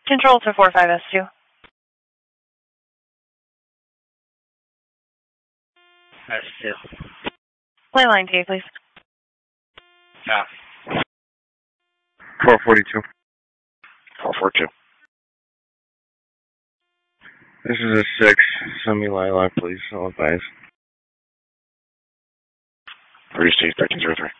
Control to 45S2. S2. Play line T, please. Yeah. 442. 442. This is a 6. Semi-lilac, please. All advise. Reduce to 1303.